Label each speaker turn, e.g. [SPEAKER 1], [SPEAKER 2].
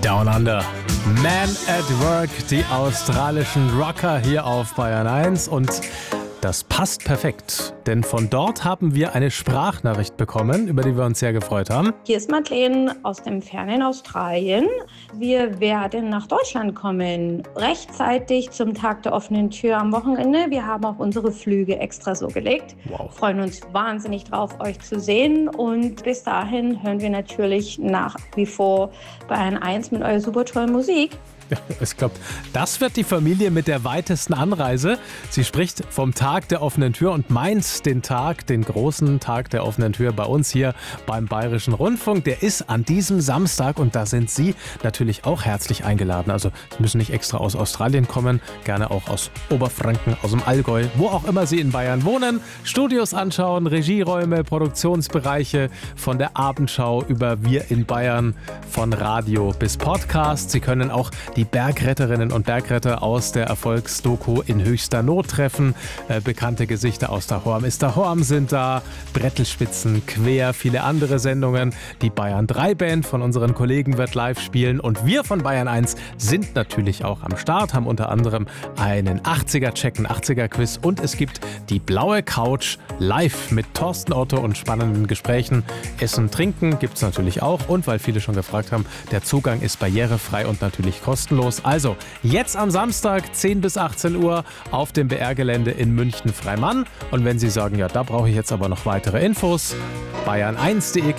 [SPEAKER 1] Down Under. Man at Work, die australischen Rocker hier auf Bayern 1 und das passt perfekt, denn von dort haben wir eine Sprachnachricht bekommen, über die wir uns sehr gefreut haben.
[SPEAKER 2] Hier ist Madeleine aus dem fernen Australien. Wir werden nach Deutschland kommen, rechtzeitig zum Tag der offenen Tür am Wochenende. Wir haben auch unsere Flüge extra so gelegt.
[SPEAKER 1] Wow.
[SPEAKER 2] Freuen uns wahnsinnig drauf, euch zu sehen. Und bis dahin hören wir natürlich nach wie vor Bayern 1 mit eurer super tollen Musik.
[SPEAKER 1] Ich glaube, das wird die Familie mit der weitesten Anreise. Sie spricht vom Tag der offenen Tür und meint den großen Tag der offenen Tür bei uns hier beim Bayerischen Rundfunk. Der ist an diesem Samstag und da sind Sie natürlich auch herzlich eingeladen. Also Sie müssen nicht extra aus Australien kommen, gerne auch aus Oberfranken, aus dem Allgäu, wo auch immer Sie in Bayern wohnen. Studios anschauen, Regieräume, Produktionsbereiche von der Abendschau über Wir in Bayern, von Radio bis Podcast. Sie können auch die Bergretterinnen und Bergretter aus der Erfolgsdoku In höchster Not treffen. Bekannte Gesichter aus der Horm ist der Horm sind da, Brettelspitzen, Quer, viele andere Sendungen. Die Bayern 3 Band von unseren Kollegen wird live spielen und wir von Bayern 1 sind natürlich auch am Start, haben unter anderem einen 80er-Check, ein 80er-Quiz und es gibt die blaue Couch live mit Thorsten Otto und spannenden Gesprächen. Essen, Trinken gibt es natürlich auch und weil viele schon gefragt haben, der Zugang ist barrierefrei und natürlich kostenlos. Also jetzt am Samstag 10 bis 18 Uhr auf dem BR-Gelände in München-Freimann. Und wenn Sie sagen, ja, da brauche ich jetzt aber noch weitere Infos, bayern1.de